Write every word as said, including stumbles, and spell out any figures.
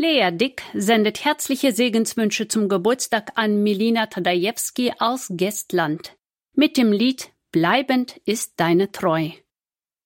Lea Dick sendet herzliche Segenswünsche zum Geburtstag an Milina Tadajewski aus Gestland mit dem Lied »Bleibend ist deine Treu«.